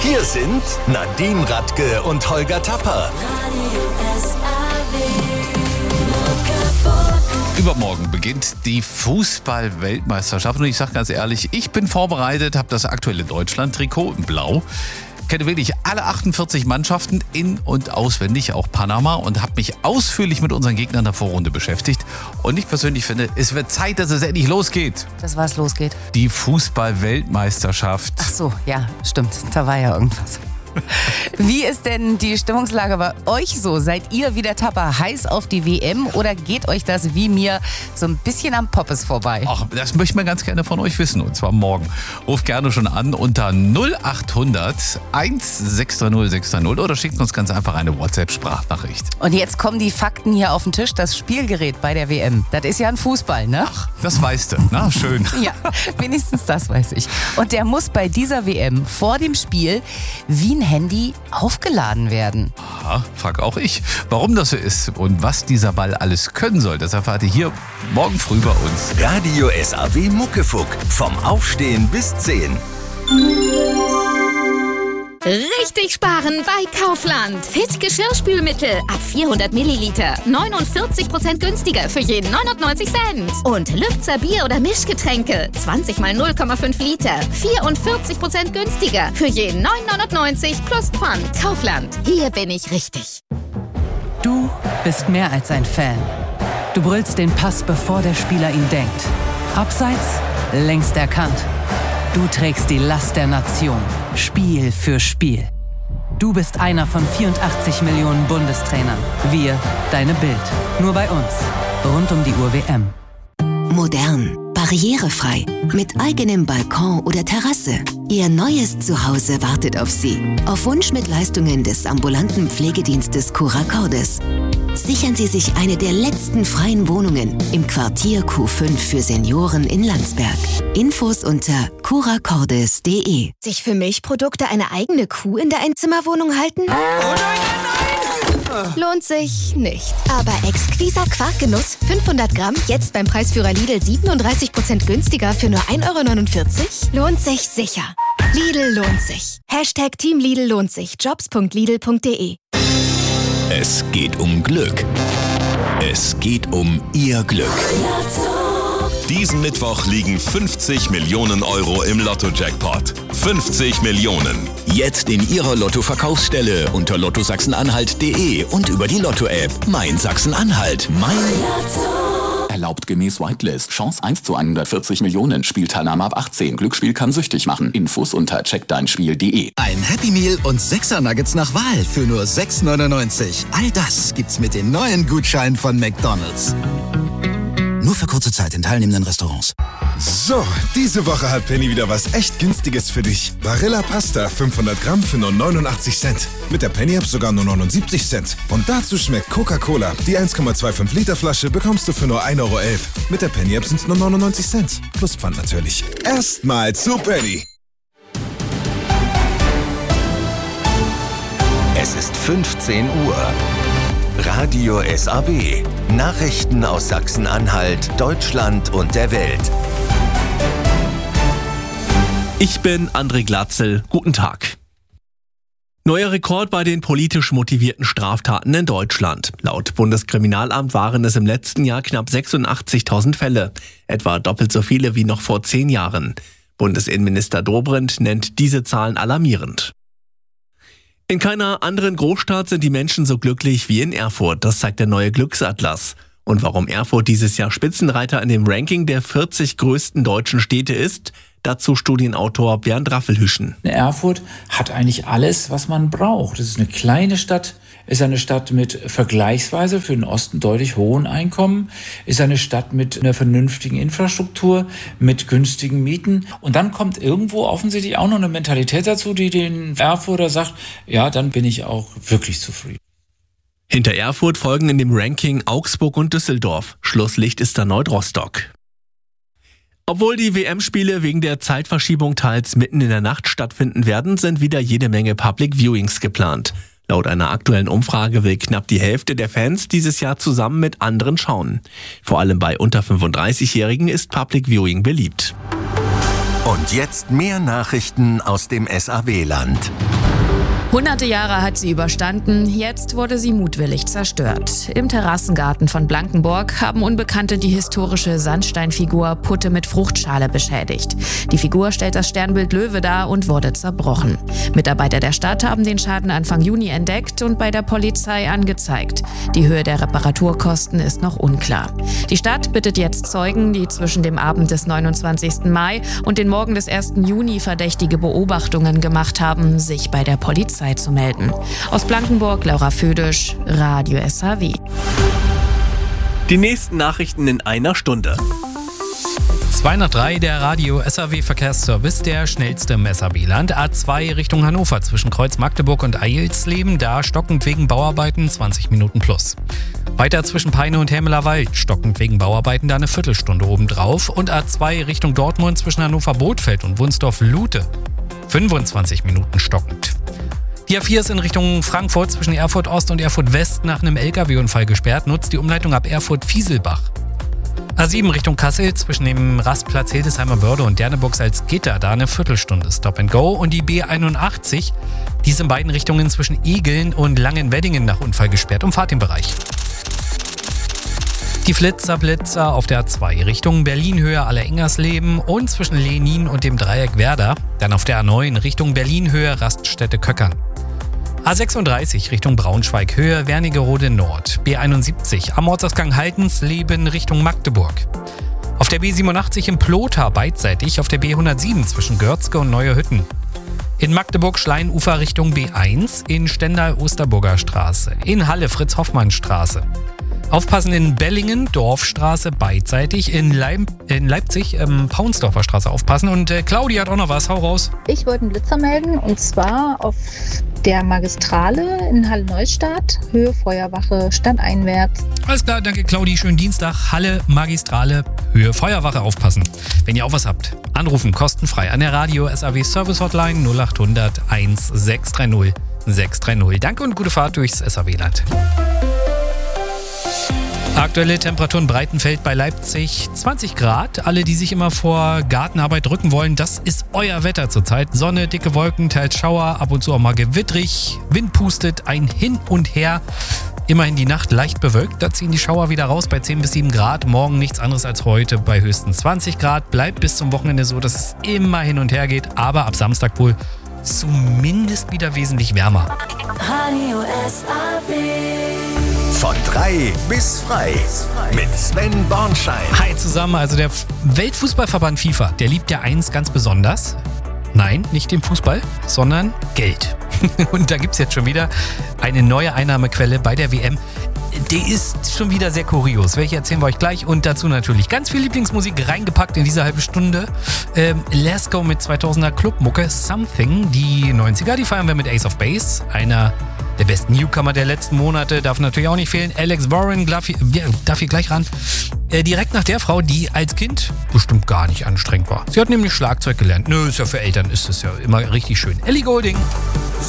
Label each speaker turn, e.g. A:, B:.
A: Hier sind Nadine Radke und Holger Tapper.
B: Übermorgen beginnt die Fußball-Weltmeisterschaft und ich sage ganz ehrlich, ich bin vorbereitet, habe das aktuelle Deutschland-Trikot in Blau, kenne wirklich alle 48 Mannschaften in- und auswendig, auch Panama, und habe mich ausführlich mit unseren Gegnern der Vorrunde beschäftigt. Und ich persönlich finde, es wird Zeit, dass es endlich losgeht.
C: Dass was losgeht?
B: Die Fußball-Weltmeisterschaft.
C: Ach so, ja, stimmt. Da war ja irgendwas. Wie ist denn die Stimmungslage bei euch so? Seid ihr wie der Tapper heiß auf die WM oder geht euch das wie mir so ein bisschen am Poppes vorbei?
B: Ach, das möchte man ganz gerne von euch wissen, und zwar morgen. Ruft gerne schon an unter 0800 1630 630 oder schickt uns ganz einfach eine WhatsApp-Sprachnachricht.
C: Und jetzt kommen die Fakten hier auf den Tisch. Das Spielgerät bei der WM, das ist ja ein Fußball, ne?
B: Ach, das weißt du, na schön.
C: Ja, wenigstens das weiß ich. Und der muss bei dieser WM vor dem Spiel wie ein Handy aufgeladen werden.
B: Aha, frag auch ich, warum das so ist und was dieser Ball alles können soll. Das erfahrt ihr hier morgen früh bei uns.
A: Radio SAW Muckefuck. Vom Aufstehen bis 10.
D: Richtig sparen bei Kaufland. Fit Geschirrspülmittel ab 400 Milliliter. 49% günstiger für jeden 99 Cent. Und Lübzer Bier- oder Mischgetränke. 20 mal 0,5 Liter. 44% günstiger für jeden 9,99 plus Pfand. Kaufland. Hier bin ich richtig.
E: Du bist mehr als ein Fan. Du brüllst den Pass, bevor der Spieler ihn denkt. Abseits, längst erkannt. Du trägst die Last der Nation, Spiel für Spiel. Du bist einer von 84 Millionen Bundestrainern. Wir, deine Bild. Nur bei uns. Rund um die Uhr WM.
F: Modern, barrierefrei, mit eigenem Balkon oder Terrasse. Ihr neues Zuhause wartet auf Sie. Auf Wunsch mit Leistungen des ambulanten Pflegedienstes Cura Cordis. Sichern Sie sich eine der letzten freien Wohnungen im Quartier Q5 für Senioren in Landsberg. Infos unter curacordis.de.
G: Sich für Milchprodukte eine eigene Kuh in der Einzimmerwohnung halten? Oh nein! Lohnt sich nicht. Aber Exquisa Quarkgenuss 500 Gramm, jetzt beim Preisführer Lidl 37% günstiger für nur 1,49 €? Lohnt sich sicher. Lidl lohnt sich. Team Lidl lohnt sich. Jobs.lidl.de.
A: Es geht um Glück. Es geht um Ihr Glück. Diesen Mittwoch liegen 50 Millionen € im Lotto-Jackpot. 50 Millionen. Jetzt in Ihrer Lotto-Verkaufsstelle unter lottosachsen-anhalt.de und über die Lotto-App Mein Sachsen-Anhalt. Mein Lotto.
H: Erlaubt gemäß Whitelist. Chance 1 zu 140 Millionen. Spielteilnahme ab 18. Glücksspiel kann süchtig machen. Infos unter checkdeinspiel.de.
I: Ein Happy Meal und 6er Nuggets nach Wahl für nur 6,99 €. All das gibt's mit den neuen Gutscheinen von McDonald's. Nur für kurze Zeit in teilnehmenden Restaurants.
J: So, diese Woche hat Penny wieder was echt Günstiges für dich. Barilla Pasta 500 Gramm für nur 89 Cent. Mit der Penny-App sogar nur 79 Cent. Und dazu schmeckt Coca-Cola. Die 1,25 Liter Flasche bekommst du für nur 1,11 €. Mit der Penny-App sind es nur 99 Cent. Plus Pfand natürlich. Erstmal zu Penny.
A: Es ist 15 Uhr. Radio SAW. Nachrichten aus Sachsen-Anhalt, Deutschland und der Welt.
K: Ich bin André Glatzel. Guten Tag. Neuer Rekord bei den politisch motivierten Straftaten in Deutschland. Laut Bundeskriminalamt waren es im letzten Jahr knapp 86.000 Fälle. Etwa doppelt so viele wie noch vor 10 Jahren. Bundesinnenminister Dobrindt nennt diese Zahlen alarmierend. In keiner anderen Großstadt sind die Menschen so glücklich wie in Erfurt. Das zeigt der neue Glücksatlas. Und warum Erfurt dieses Jahr Spitzenreiter in dem Ranking der 40 größten deutschen Städte ist, dazu Studienautor Bernd Raffelhüschen.
L: Erfurt hat eigentlich alles, was man braucht. Es ist eine kleine Stadt, ist eine Stadt mit vergleichsweise für den Osten deutlich hohen Einkommen, ist eine Stadt mit einer vernünftigen Infrastruktur, mit günstigen Mieten. Und dann kommt irgendwo offensichtlich auch noch eine Mentalität dazu, die den Erfurter sagt, ja, dann bin ich auch wirklich zufrieden.
K: Hinter Erfurt folgen in dem Ranking Augsburg und Düsseldorf. Schlusslicht ist erneut Rostock. Obwohl die WM-Spiele wegen der Zeitverschiebung teils mitten in der Nacht stattfinden werden, sind wieder jede Menge Public Viewings geplant. Laut einer aktuellen Umfrage will knapp die Hälfte der Fans dieses Jahr zusammen mit anderen schauen. Vor allem bei unter 35-Jährigen ist Public Viewing beliebt.
A: Und jetzt mehr Nachrichten aus dem SAW-Land.
M: Hunderte Jahre hat sie überstanden, jetzt wurde sie mutwillig zerstört. Im Terrassengarten von Blankenburg haben Unbekannte die historische Sandsteinfigur Putte mit Fruchtschale beschädigt. Die Figur stellt das Sternbild Löwe dar und wurde zerbrochen. Mitarbeiter der Stadt haben den Schaden Anfang Juni entdeckt und bei der Polizei angezeigt. Die Höhe der Reparaturkosten ist noch unklar. Die Stadt bittet jetzt Zeugen, die zwischen dem Abend des 29. Mai und den Morgen des 1. Juni verdächtige Beobachtungen gemacht haben, sich bei der Polizei zu melden. Aus Blankenburg, Laura Födisch, Radio SAW.
K: Die nächsten Nachrichten in einer Stunde.
N: 203, der Radio SAW Verkehrsservice, der schnellste im SAW-Land. A2 Richtung Hannover zwischen Kreuz Magdeburg und Eilsleben, da stockend wegen Bauarbeiten 20 Minuten plus. Weiter zwischen Peine und Hermeler Wald, stockend wegen Bauarbeiten, da eine Viertelstunde obendrauf. Und A2 Richtung Dortmund zwischen Hannover-Bothfeld und Wunsdorf-Lute, 25 Minuten stockend. Die A4 ist in Richtung Frankfurt zwischen Erfurt Ost und Erfurt West nach einem LKW-Unfall gesperrt, nutzt die Umleitung ab Erfurt-Fieselbach. A7 Richtung Kassel zwischen dem Rastplatz Hildesheimer Börde und Derneburg-Salzgitter, da eine Viertelstunde Stop and Go. Und die B81, die ist in beiden Richtungen zwischen Egeln und Langenweddingen nach Unfall gesperrt, umfahrt den Bereich. Die Flitzer auf der A2 Richtung Berlin-Höhe Allerengersleben und zwischen Lenin und dem Dreieck Werder. Dann auf der A9 Richtung Berlin-Höhe Raststätte Köckern. A36 Richtung Braunschweig-Höhe Wernigerode Nord. B71 am Ortsausgang Haltensleben Richtung Magdeburg. Auf der B87 im Plotha beidseitig, auf der B107 zwischen Görzke und Neuerhütten. In Magdeburg Schleinufer Richtung B1, in Stendal Osterburger Straße. In Halle Fritz-Hoffmann-Straße. Aufpassen in Bellingen, Dorfstraße beidseitig, in Leipzig, Paunsdorfer Straße aufpassen. Und Claudia hat auch noch was, hau raus.
O: Ich wollte einen Blitzer melden und zwar auf der Magistrale in Halle-Neustadt, Höhe Feuerwache, stadteinwärts.
N: Alles klar, danke Claudi, schönen Dienstag, Halle, Magistrale, Höhe Feuerwache aufpassen. Wenn ihr auch was habt, anrufen kostenfrei an der Radio SAW Service Hotline 0800 1630 630. Danke und gute Fahrt durchs SAW-Land. Aktuelle Temperaturen Breitenfeld bei Leipzig 20 Grad. Alle, die sich immer vor Gartenarbeit drücken wollen, das ist euer Wetter zurzeit. Sonne, dicke Wolken, teils Schauer, ab und zu auch mal gewittrig. Wind pustet, ein Hin und Her. Immerhin die Nacht leicht bewölkt, da ziehen die Schauer wieder raus bei 10 bis 7 Grad. Morgen nichts anderes als heute bei höchstens 20 Grad. Bleibt bis zum Wochenende so, dass es immer hin und her geht. Aber ab Samstag wohl zumindest wieder wesentlich wärmer.
P: Radio SAW. Von 3 bis frei mit Sven Bornschein.
N: Hi zusammen, also der Weltfußballverband FIFA, der liebt ja eins ganz besonders. Nein, nicht den Fußball, sondern Geld. Und da gibt es jetzt schon wieder eine neue Einnahmequelle bei der WM. Die ist schon wieder sehr kurios. Welche erzählen wir euch gleich. Und dazu natürlich ganz viel Lieblingsmusik reingepackt in diese halbe Stunde. Let's Go mit 2000er Clubmucke. Something. Die 90er, die feiern wir mit Ace of Base. Einer der besten Newcomer der letzten Monate. Darf natürlich auch nicht fehlen. Alex Warren darf hier gleich ran. Direkt nach der Frau, die als Kind bestimmt gar nicht anstrengend war. Sie hat nämlich Schlagzeug gelernt. Nö, ist ja für Eltern ist es ja immer richtig schön. Ellie Goulding.